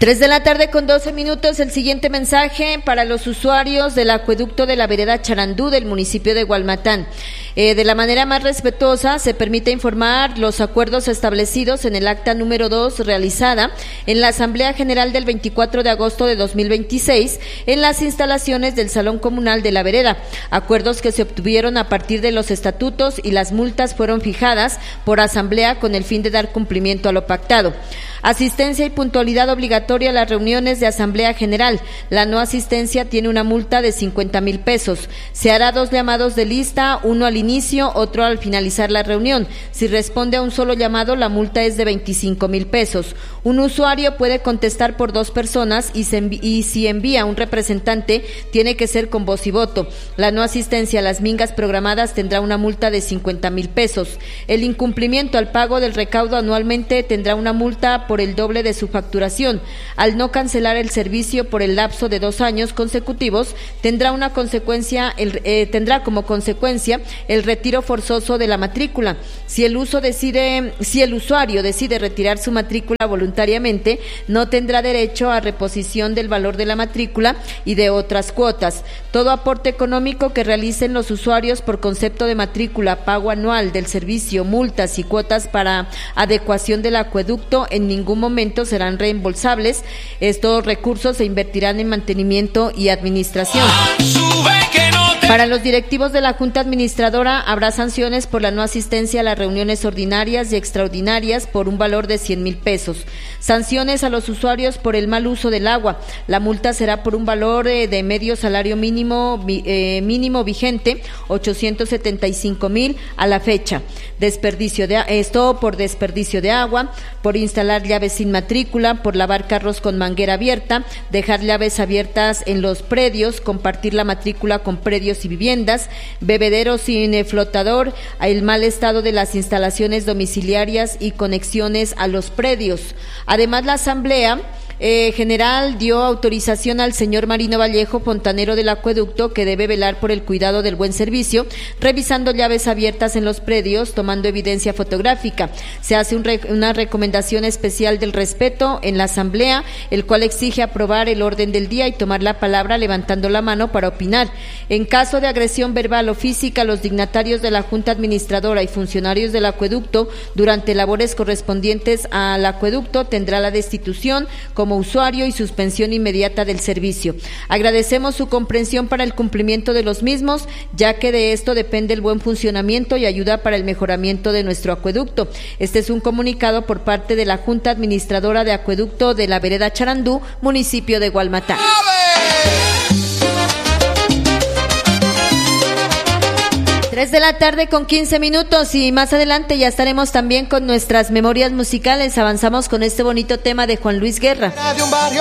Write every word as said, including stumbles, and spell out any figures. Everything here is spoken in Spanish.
Tres de la tarde con doce minutos, el siguiente mensaje para los usuarios del acueducto de la vereda Charandú del municipio de Gualmatán. Eh, de la manera más respetuosa se permite informar los acuerdos establecidos en el acta número dos realizada en la Asamblea General del veinticuatro de agosto de dos mil veintiséis en las instalaciones del Salón Comunal de la Vereda. Acuerdos que se obtuvieron a partir de los estatutos y las multas fueron fijadas por Asamblea con el fin de dar cumplimiento a lo pactado. Asistencia y puntualidad obligatoria a las reuniones de Asamblea General. La no asistencia tiene una multa de cincuenta mil pesos. Se hará dos llamados de lista, uno al inicio, otro al finalizar la reunión. Si responde a un solo llamado, la multa es de veinticinco mil pesos. Un usuario puede contestar por dos personas y, se envi- y si envía un representante, tiene que ser con voz y voto. La no asistencia a las mingas programadas tendrá una multa de cincuenta mil pesos. El incumplimiento al pago del recaudo anualmente tendrá una multa por el doble de su facturación. Al no cancelar el servicio por el lapso de dos años consecutivos, tendrá una consecuencia, el, eh, tendrá como consecuencia el retiro forzoso de la matrícula. Si el uso decide, si el usuario decide retirar su matrícula voluntariamente, no tendrá derecho a reposición del valor de la matrícula y de otras cuotas. Todo aporte económico que realicen los usuarios por concepto de matrícula, pago anual del servicio, multas y cuotas para adecuación del acueducto en ningún momento serán reembolsables. Estos recursos se invertirán en mantenimiento y administración. Para los directivos de la Junta Administradora habrá sanciones por la no asistencia a las reuniones ordinarias y extraordinarias por un valor de cien mil pesos. Sanciones a los usuarios por el mal uso del agua. La multa será por un valor eh, de medio salario mínimo eh, mínimo vigente, ochocientos setenta y cinco mil a la fecha. Desperdicio de esto por desperdicio de agua, por instalar llaves sin matrícula, por lavar carros con manguera abierta, dejar llaves abiertas en los predios, compartir la matrícula con predios y viviendas, bebederos sin eh, flotador, el mal estado de las instalaciones domiciliarias y conexiones a los predios. Además, la Asamblea Eh, General dio autorización al señor Marino Vallejo, fontanero del acueducto, que debe velar por el cuidado del buen servicio, revisando llaves abiertas en los predios, tomando evidencia fotográfica. Se hace un re- una recomendación especial del respeto en la Asamblea, el cual exige aprobar el orden del día y tomar la palabra levantando la mano para opinar. En caso de agresión verbal o física, los dignatarios de la Junta Administradora y funcionarios del acueducto, durante labores correspondientes al acueducto, tendrá la destitución como usuario y suspensión inmediata del servicio. Agradecemos su comprensión para el cumplimiento de los mismos, ya que de esto depende el buen funcionamiento y ayuda para el mejoramiento de nuestro acueducto. Este es un comunicado por parte de la Junta Administradora de Acueducto de la Vereda Charandú, municipio de Gualmatán. Tres de la tarde con quince minutos y más adelante ya estaremos también con nuestras memorias musicales. Avanzamos con este bonito tema de Juan Luis Guerra.